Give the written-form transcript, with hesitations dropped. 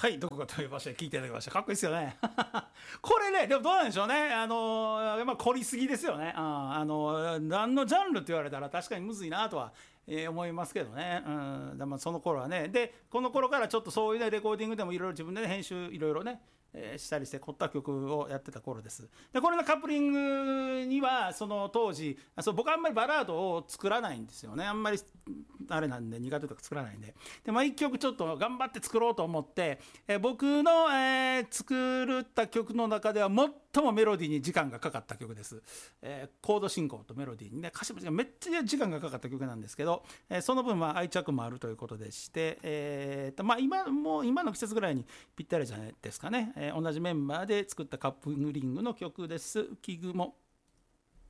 はい、どこかという場所で聞いていただきました。かっこいいですよね。これね、でもどうなんでしょうね。凝りすぎですよね。何のジャンルって言われたら確かにむずいなとは、思いますけどね。まあその頃はね。で、この頃からちょっとそういうね、レコーディングでもいろいろ自分で、ね、編集いろいろね、したりして凝った曲をやってた頃です。でこれのカップリングにはその当時僕はあんまりバラードを作らないんですよね。あんまりあれなんで苦手とか作らないんで。で、まあ、1曲ちょっと頑張って作ろうと思って、僕の、作った曲の中では最もメロディーに時間がかかった曲です。コード進行とメロディーにね、歌詞がめっちゃ時間がかかった曲なんですけど、その分は愛着もあるということでして、まあ、今の季節ぐらいにぴったりじゃないですかね。同じメンバーで作ったカップリングの曲です。キグモ。